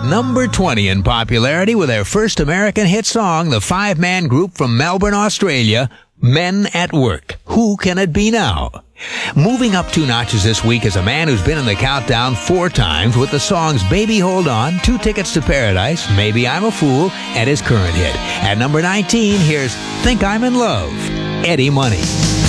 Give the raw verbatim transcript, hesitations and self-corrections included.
number twenty in popularity with their first American hit song, the five-man group from Melbourne, Australia, Men at Work. Who can it be now? Moving up two notches this week is a man who's been in the countdown four times with the songs Baby Hold On, Two Tickets to Paradise, Maybe I'm a Fool, and his current hit. At number nineteen, here's Think I'm in Love, Eddie Money.